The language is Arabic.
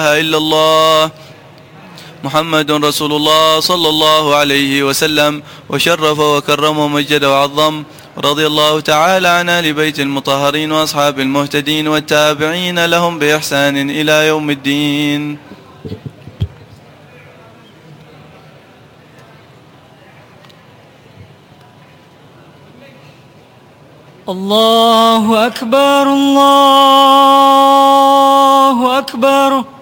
إلا الله محمد رسول الله صلى الله عليه وسلم، وشرف وكرم ومجد وعظم. رضي الله تعالى عن آل بيت المطهرين وأصحاب المهتدين والتابعين لهم بإحسان إلى يوم الدين. الله أكبر الله أكبر.